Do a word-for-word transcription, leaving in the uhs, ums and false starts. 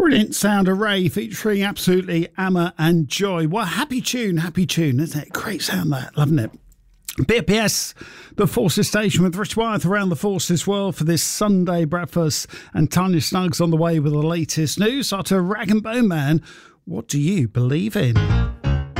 Brilliant sound array featuring absolutely Amma and Joy. What a happy tune, happy tune, isn't it? Great sound that, loving it. B P S, the Forces Station with Rich Wyeth around the Forces world for this Sunday breakfast, and Tanya Snuggs on the way with the latest news. After Rag and Bone Man, what do you believe in?